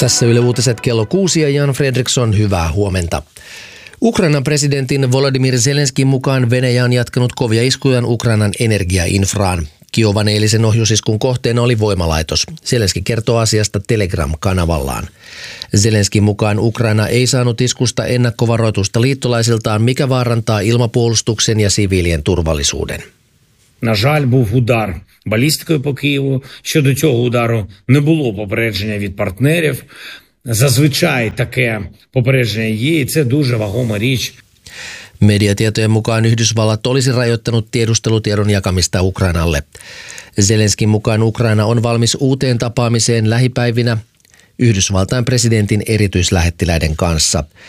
Tässä Yle Uutiset kello 6 ja Jan Fredriksson, hyvää huomenta. Ukrainan presidentin Volodymyr Zelenskin mukaan Venäjä on jatkanut kovia iskuja Ukrainan energiainfraan. Kiovan eilisen ohjusiskun kohteena oli voimalaitos. Zelenski kertoo asiasta Telegram-kanavallaan. Zelenskin mukaan Ukraina ei saanut iskusta ennakkovaroitusta liittolaisiltaan, mikä vaarantaa ilmapuolustuksen ja siviilien turvallisuuden. На жаль, був удар балістикою по Києву. Щодо цього удару не було попередження від партнерів. Зазвичай таке попередження є, і це дуже вагома річ. Mediatietojen mukaan Yhdysvallat olisi rajoittanut tiedustelutiedon jakamista Ukrainalle. Zelenskin mukaan Ukraina on valmis uuteen tapaamiseen lähipäivinä Yhdysvaltain presidentin erityislähettiläiden kanssa.